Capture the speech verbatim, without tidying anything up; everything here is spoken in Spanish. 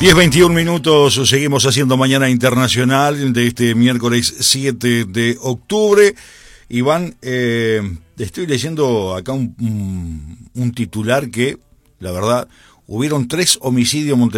diez veintiún minutos, seguimos haciendo Mañana Internacional de este miércoles siete de octubre. Iván, eh, estoy leyendo acá un, un, un titular que, la verdad, hubieron tres homicidios